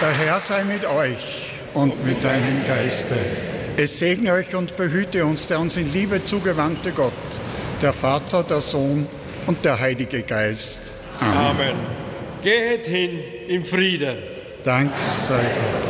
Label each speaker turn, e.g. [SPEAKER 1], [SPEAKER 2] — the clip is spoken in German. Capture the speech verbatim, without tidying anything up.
[SPEAKER 1] Der Herr sei mit euch und mit deinem Geiste. Es segne euch und behüte uns der uns in Liebe zugewandte Gott, der Vater, der Sohn und der Heilige Geist.
[SPEAKER 2] Amen. Amen. Geht hin im Frieden.
[SPEAKER 1] Dank sei Gott.